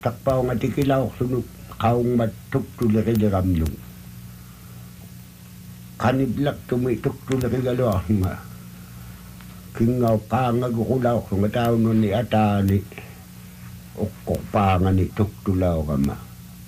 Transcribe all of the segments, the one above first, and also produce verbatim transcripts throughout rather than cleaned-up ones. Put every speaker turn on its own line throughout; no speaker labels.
Takpaw nga tikilaw sunod kaong matugtulikiramnong. Kaniblak tumitugtulikigalo nga. Kingaw pangag ukulaw nga tao nun ni atani. Ukok pangan ni tugtulaw ka ma.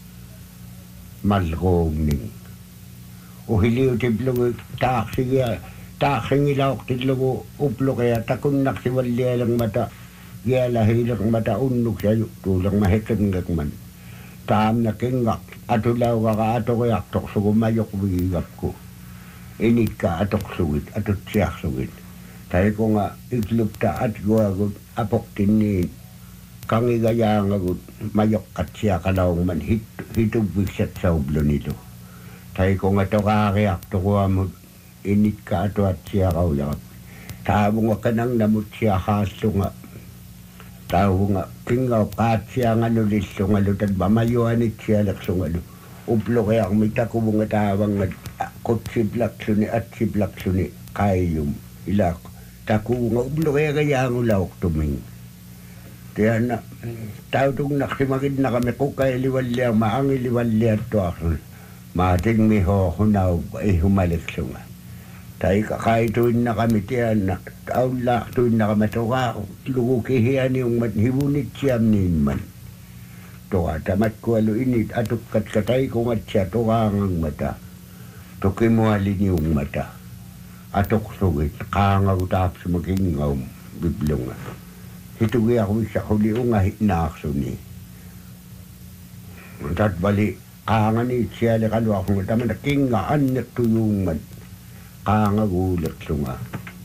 Malrong ning. Uhiliw tiblong taksi kaya taksi ngilawak tiblong uplo kaya takun naksiwalya lang mata. Kaya lahilang mata unok siya tulang mahikingak man. Taam na kingak atulaw ka ka ato kaya atok so kumayok wigap ko. Init ka atok sugit atot siyak sugit. Tayo ko nga iklop ta at guwagot apok tinin. Kangigayang agot mayok kat siya kalawang man hit, hitubig siya sa ublo nito. Tayo ko nga to kakiyak to kuha mo init ka ato at siya kauyakap. Tayo nga kanang namut siya hasto nga. Tayo nga kingaw kat siya nga nulisto nga lutad bamayuan it siya lakso nga lu. Uplo kaya kung may tako nga tawang nga kutsiblak suni at siblak suni kayum ilak. Tako nga uplo kaya kaya ang ulawak tuming. Kaya na tayo itong naksimagid na kami ko kaya liwalya maang iliwalya to ako. Mating may hokunaw ay humalik so nga. Tayo kakaituin na kami tiyan na taula tuin na kami to ka lukukihian yung mathibunit siyam nin man. To ka tamat ko alo init atuk kat katay ko nga siya to kangang mata. To kimuhalin yung mata. Atok sugit kangang utap sa magingaw biblong nga. Hitugi ako isa ko liong nga hitnaakso ni. Tat bali kangan ni siya lekalo ako nga taman na kingaan na tuyong man. Kangagulat sunga.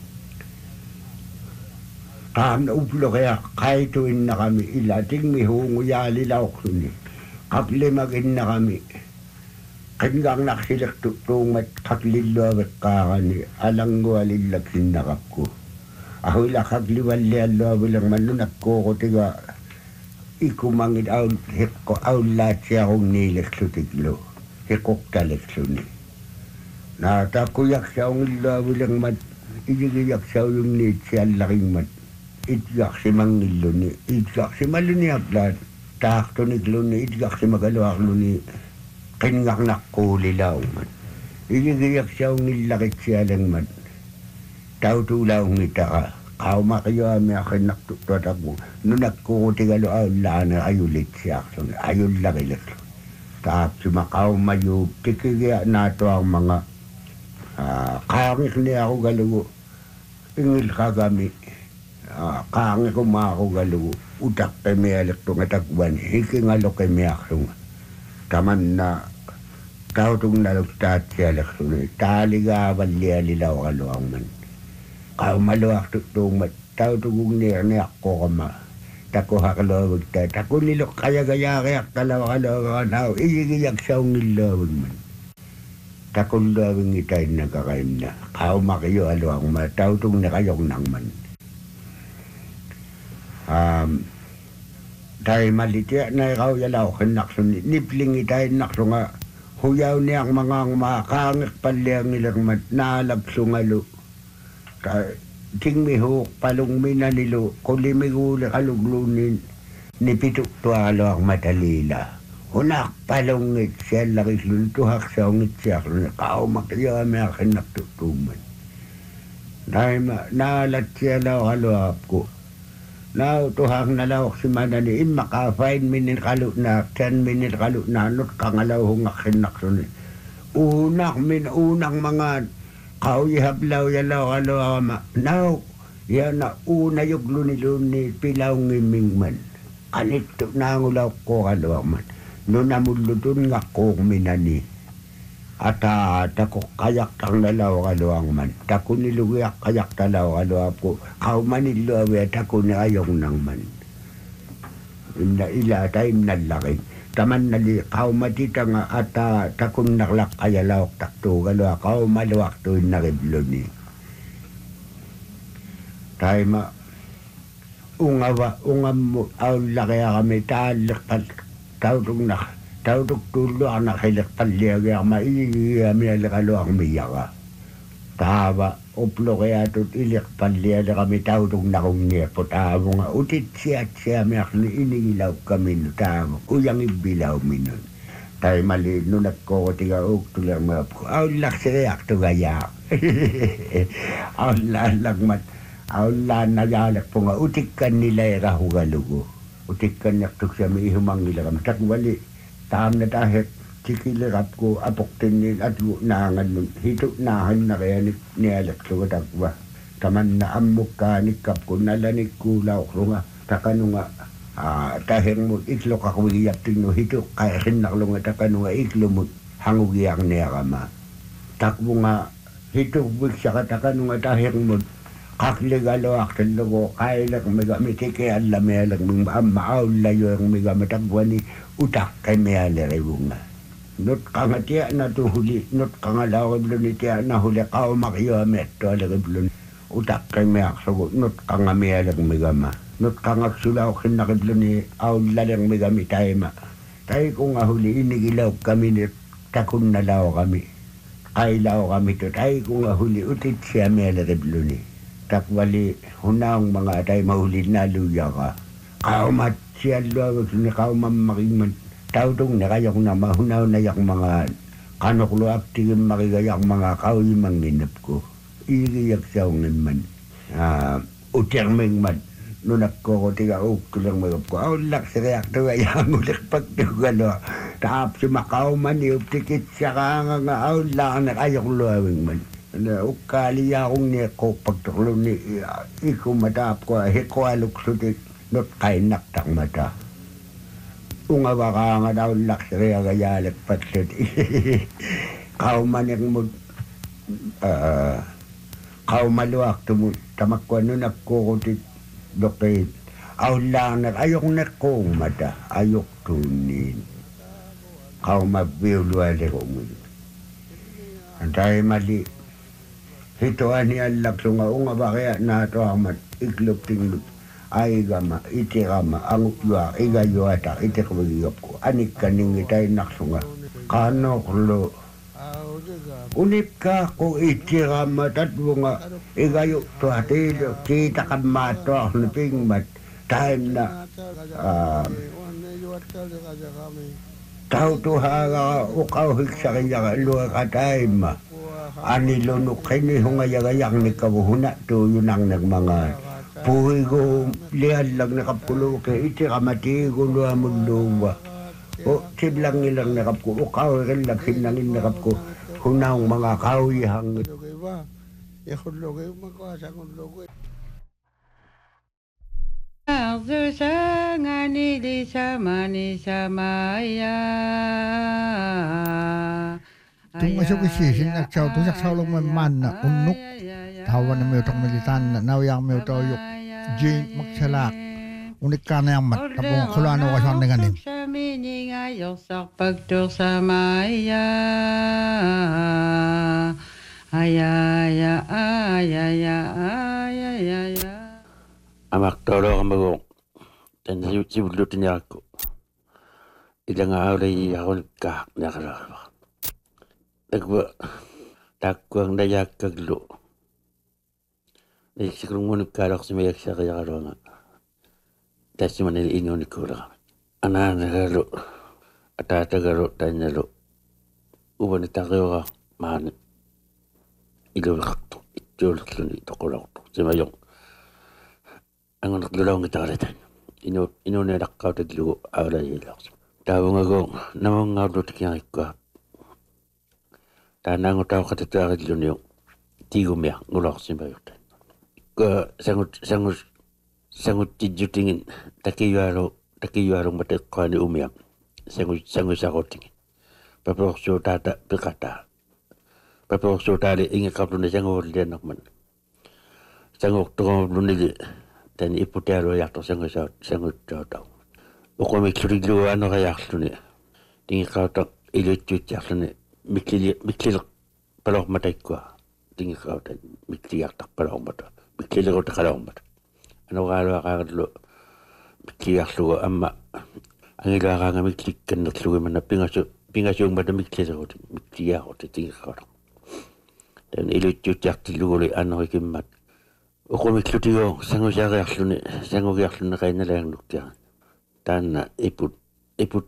Kaham na uplo kaya kaituin na kami ilating may hunguyali laok suni. Kaklimagin na kami. Kanyang naksilak tutungat kaklilawat kakani alang guwalilag sinakap ko. Ako ila kakliwalian lawa lang manunak ko ko tiga ikumangit aul hiko aulat siya akong nilak sutiglo. Hikok talak suni. Natakuyak siya ang ilaw lang mat. Igigiyak siya yung nit siya laking mat. Itgak si mangilo ni. Itgak si maluniak lahat. Takto ni glo ni. Itgak si magalawak lo ni. Kinngak nakulilaw mat. Igigiyak siya ang nilakit siya lang mat. Tao tulaw ngita ka. Kau makayo ami akin naktutot ako. Nung nagkukutigalo ay lana ayulit siya. Ayul lakilit. Tapos makaw mayo. Tikigya nato ang mga Uh, kangik niya ako galugo. Ingil kagami. Uh, kangik ko mga ako galugo. Utak kay may alak itong atagwan. Hikingalo kay may akong. Taman na tao itong nalugtat siya alak itong. Taligaban liya lilaw kaluang man. Kau maluak itong mat. Tao itong niya niya ako kama. Tako hakalawag tayo. Tako nilok kaya kaya kaya kalaw kalaw kalaw. Iyigiyak siya ang nilawag man. Takong lawing itay nagkakaim na. Kao makiyo alo ang mataw itong nakayong nangman. Um, tayo malitya na ikaw yalaw kinakso ni. Nipling itay nakso nga. Huyaw niyang mga makangik palyang nilang mat. Naalagso nga lo. Ting mihuk palong minanilo. Kulimiguli kaluglunin. Nipituk to alo ang matalila. Unak palongit siya laki luntuhak sa ungit siya. Kao makiyo kami akin naktutuman. Dahil naalat siya law kaluap ko. Now tuhak na lawak si manani. In maka five minute kalut na. ten minute kalut na. Anot kangalaw hong akin naktutuman. Unak min unang mga kauyhablaw yalaw kaluap. Now yan na una yung luni-luni pilaw ngiming man. Anito na ang ulaw ko kaluap man. No namulutun nga kong minani. At uh, tako kayak kang nalaw kaluang man. Tako niluwiak kayak talaw kaluang ko. Kau maniluwi at ako ni ayong nang man. Ina ila tayo nalaki. Taman nali kau matita nga at uh, takong naklak kayalaw takto kaluang. Kau maluwak to yung nakiblo ni. Tayo ma ungawa ungam mo aw laki kami talik pat tautong na tautong tulo ang nakilak palya kaya maigi kami alakalo ang miyaka. Taba oploreatut ilirpalliale kami taudung narungia po taavunga utit siat siamiakni inigilaw kami no taavo uyang ibilaw minun tai mali nunak ko tiga uk tulang map ko aulak sireak tu gaya aulan lagmat aulan na jalak po nga utikan nila rahugalugo utikan yaktuk siya may ihumangila kami takwali tam na tahit sikilirap ko apok tinin at nangan nun hito nahan na kaya ni nialak so takwa taman na amok ka nikap ko nalanik kulaw ko nga takano nga ah, taheng mo iklo kakwiyap tino hito kaya sinaklo nga takano nga iklo mo hangugiyang niya kama takbo nga hito wik siya katakano nga taheng mo kakligalo akil logo kaya lang mga mitike alam may lang mga maaw layo ang mga matagwa ni utak kay may alaribong nga not kanga tiya na to huli not kanga lawag lo ni tiya na huli kao makiyo met to alagib lo utak kay meak so not kanga mealag megama not kanga sulaw kinakib lo ni aw lalang megami tayo ma tayo kung nga huli inigilaw kami ni takun na law kami ay law kami to tayo kung nga huli utit siya mealagib lo ni takwali hunang mga tayo mahuli na luya ka kao mat siya lo ni kao mamakiman tao dong nakaya ko na mahunaw na yak mga kanoklo aktigin makigayak mga kaoy manginap ko. Iiyak sa ungin man. Uh, Utermeng man. Nunak ko ko tiga uk tulang magap ko. Aw lak sa kayak to kaya ngulik pagtugalo. Taap si Macau man iuptikit siya ka nga nga aw lang nakaya ko luawing man. Ukali akong niya ko pagtuklo ni iko matap ko. Hiko aluk sutik. Not kay naktak mata. Unga baka nga daw laksari agayalik patlit. Kau manik mo uh, kau maluak tumu tamakwan nun nagkukutit dokit. Aw lang na ayok na kong mata ayok tunin. Kau mabiuluali ko mo. Antay mali. Hito ani alak sunga unga baka na to amat iklop tinglop. Ay gama, iti gama, ang yua, iga yua ta, iti kabagiyop ko. Anik kaning itay naksunga. Kano kulo. Unip ka ko iti gama, tatbo nga, iga yu to hatilo, kita ka mato ako na pingmat. Time na, uh, tao to haga, ukaw hiksa kanya, luwa ka time. Anilunok kini hungayagayak ni kabuhuna to yun ang nagmanga. Puhi ko lihan lang nakapulo kay iti kamati ko luha magluwa. O siblang nilang nakapko. O kaw rin lang sinangin nakapko. Hunang mga kawi hangit.
Sangani di samani samaya.
Tung masuk isi sin nak chau tu sak chau long man na unuk tawan na meu tong militan na nawyang meu to yuk jin maksalak unik kana yang mat tapong kulano ka san dengan nin
samini ngayo sak pagtur samaya aya ya aya ya aya ya ya
amak tolo kambago dan sibulutin ako ilang awalay ako nagkahak na kalakabak Nagwa, takwang dayak kaglo. Nagsikrong mo nagkalak si mayak siya kaya karo nga. Dahil si manili inyo ni kura. Ana nagalo, atatagalo tayo nalo. Uba nagtakayo ka, mahan. Ilulak to, itulak to, itokulak to. Si mayong. Ang naglulaw ng itakalitan. Ino, ino nilakaw taglugo, awalay ilak. Tawang agong, namang nga dotik yung ikwa. Tanang utaw katatarakit yun yung tigumya ngulak simbayot. Ka sangut sangut sangut tijutingin takiyaro takiyarong batik ko ni umyak sangut sangut sakotingin. Papakso tata pikata. Papakso tali ingi kaplo na sangut lian nakman. Sangut tukong blunili dan iputero yakto sangut sangut taw. Uko may kiriglo ano kaya yakto ni. Tingi kautak ilutut yakto ni. Mikli mikli palok matay ko tingi ka ta mikli yak tak palok mata mikli ko ta kalok mata ano galo ka lo mikli yak lo amma ang ila ka nga mikli kan na lo man pingaso pingaso mata mikli ko mikli yak ko tingi ka Tän ilutjuutjartilluguli annerikimmat. Uqumikklutigo sangusaariarluni sangugiarluna qainalaangnukkara. Taanna iput iput